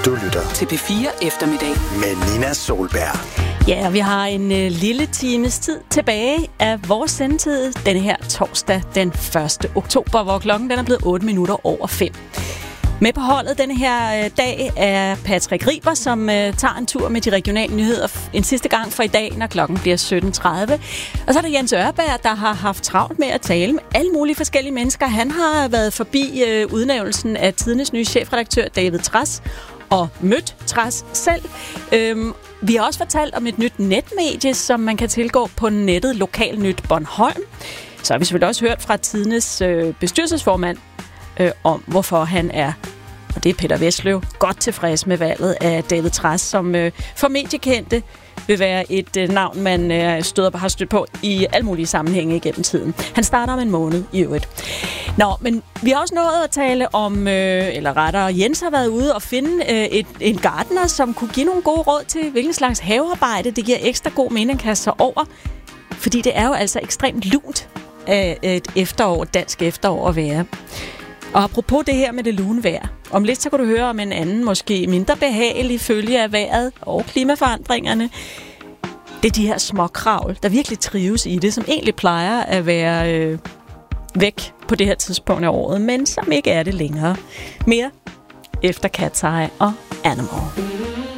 Du lytter til P4 Eftermiddag med Nina Solberg. Ja, vi har en lille times tid tilbage af vores sendetid denne her torsdag den 1. oktober, hvor klokken den er blevet 8 minutter over 5. Med på holdet denne her dag er Patrick Riber, som tager en tur med de regionale nyheder en sidste gang for i dag, når klokken bliver 17.30. Og så er der Jens Ørberg, der har haft travlt med at tale med alle mulige forskellige mennesker. Han har været forbi udnævnelsen af Tidendes nye chefredaktør David Trads og mødt Trads selv. Vi har også fortalt om et nyt netmedie, som man kan tilgå på nettet, Lokalnyt Bornholm. Så har vi selvfølgelig også hørt fra Tidendes bestyrelsesformand om, hvorfor han er, og det er Peter Vesløv, godt tilfreds med valget af David Trads, som for mediekendte vil være et navn, man har stødt på i alle mulige sammenhænge igennem tiden. Han starter om en måned i øvrigt. Nå, men vi har også nået at tale om, eller rettere, Jens har været ude og finde en gartner, som kunne give nogle gode råd til, hvilken slags havearbejde det giver ekstra god mening at kaste sig over. Fordi det er jo altså ekstremt lunt af et efterår, dansk efterår at være. Og apropos det her med det lune vejr, om lidt så kan du høre om en anden, måske mindre behagelig følge af vejret og klimaforandringerne. Det er de her småkravl, der virkelig trives i det, som egentlig plejer at være væk på det her tidspunkt af året, men som ikke er det længere. Mere efter Cat's Eye og Animal.